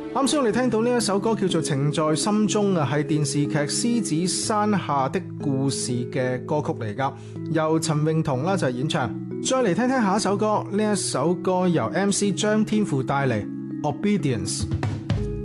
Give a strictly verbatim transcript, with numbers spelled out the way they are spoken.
啱先我哋聽到呢一首歌叫做《情在心中》啊，係電視劇《獅子山下的故事》嘅歌曲嚟噶，由陳詠彤啦就係演唱。再嚟聽聽下一首歌，呢一首歌由 M C 張天賦帶嚟《Obedience》。